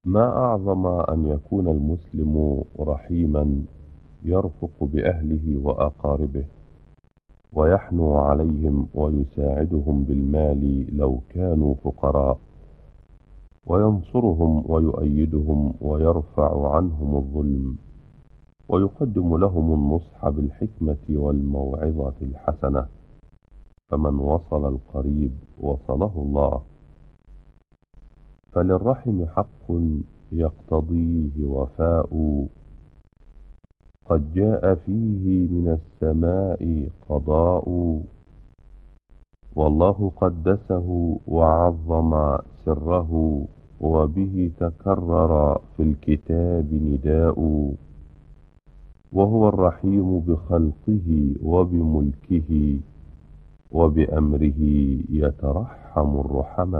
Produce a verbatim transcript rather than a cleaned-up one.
ما أعظم أن يكون المسلم رحيما يرفق بأهله وأقاربه، ويحنو عليهم ويساعدهم بالمال لو كانوا فقراء، وينصرهم ويؤيدهم ويرفع عنهم الظلم، ويقدم لهم النصح بالحكمة والموعظة الحسنة. فمن وصل القريب وصله الله. فللرحم حق يقتضيه وفاء، قد جاء فيه من السماء قضاء، والله قدسه وعظم سره، وبه تكرر في الكتاب نداء. وهو الرحيم بخلقه وبملكه، وبأمره يترحم الرحماء.